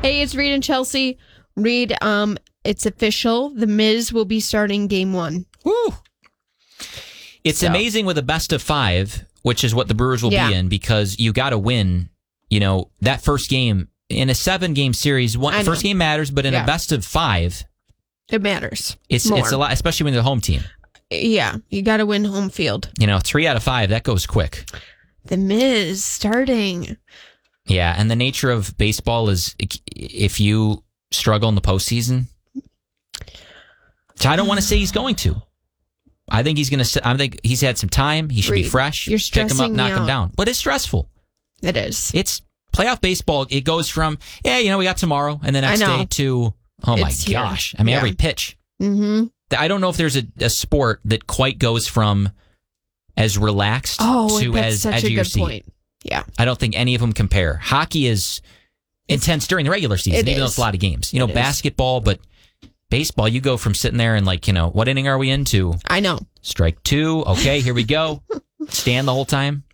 Hey, it's Reed and Chelsea. Reed, it's official. The Miz will be starting game 1. Woo! It's amazing with a best of 5, which is what the Brewers will be in, because you got to win, that first game. In a 7-game series, first game matters, but in a best of 5, it matters. It's a lot, especially when you're the home team. Yeah, you got to win home field. 3 out of 5, that goes quick. The Miz starting. Yeah, and the nature of baseball is if you struggle in the postseason, I don't want to say he's going to. I think he's going to. I think he's had some time. He should be fresh. You're pick him up, knock him down. But it's stressful. It is. It's playoff baseball. It goes from we got tomorrow, and the next day to my gosh. I mean, every pitch. Mm-hmm. I don't know if there's a sport that quite goes from as relaxed to as edge of your seat. Point. Yeah. I don't think any of them compare. Hockey is intense during the regular season, even though it's a lot of games. Basketball, but baseball, you go from sitting there and what inning are we into? I know. Strike 2. Okay, here we go. Stand the whole time.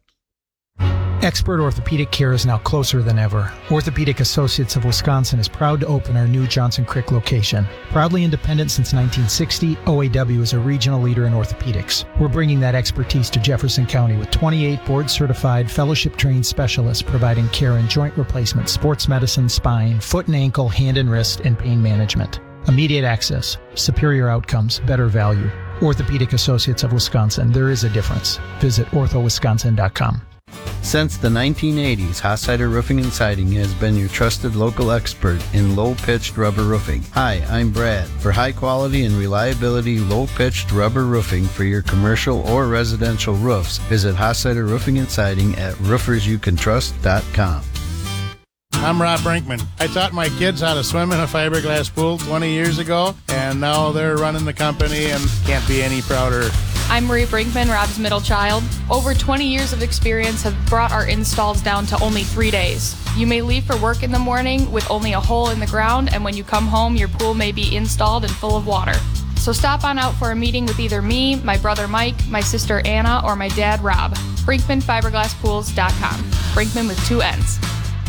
Expert orthopedic care is now closer than ever. Orthopedic Associates of Wisconsin is proud to open our new Johnson Crick location. Proudly independent since 1960, OAW is a regional leader in orthopedics. We're bringing that expertise to Jefferson County with 28 board-certified, fellowship-trained specialists providing care in joint replacement, sports medicine, spine, foot and ankle, hand and wrist, and pain management. Immediate access, superior outcomes, better value. Orthopedic Associates of Wisconsin, there is a difference. Visit orthowisconsin.com. Since the 1980s, Hossider Roofing and Siding has been your trusted local expert in low-pitched rubber roofing. Hi, I'm Brad. For high quality and reliability low-pitched rubber roofing for your commercial or residential roofs, visit Hossider Roofing and Siding at roofersyoucantrust.com. I'm Rob Brinkman. I taught my kids how to swim in a fiberglass pool 20 years ago, and now they're running the company and can't be any prouder. I'm Marie Brinkman, Rob's middle child. Over 20 years of experience have brought our installs down to only 3 days. You may leave for work in the morning with only a hole in the ground, and when you come home, your pool may be installed and full of water. So stop on out for a meeting with either me, my brother Mike, my sister Anna, or my dad Rob. BrinkmanFiberglassPools.com. Brinkman with 2 N's.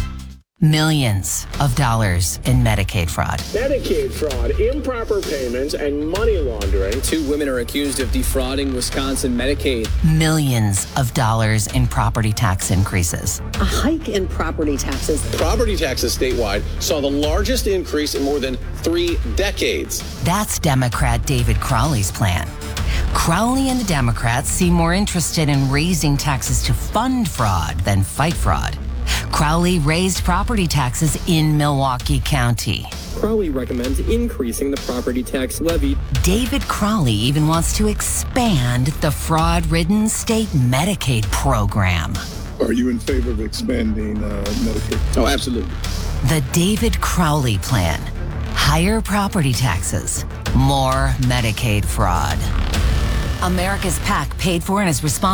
Millions of dollars in Medicaid fraud. Medicaid fraud, improper payments, and money laundering. 2 women are accused of defrauding Wisconsin Medicaid. Millions of dollars in property tax increases. A hike in property taxes. Property taxes statewide saw the largest increase in more than 3 decades. That's Democrat David Crowley's plan. Crowley and the Democrats seem more interested in raising taxes to fund fraud than fight fraud. Crowley raised property taxes in Milwaukee County. Crowley recommends increasing the property tax levy. David Crowley even wants to expand the fraud-ridden state Medicaid program. Are you in favor of expanding Medicaid? Oh, absolutely. The David Crowley plan. Higher property taxes, more Medicaid fraud. America's PAC paid for and is responsible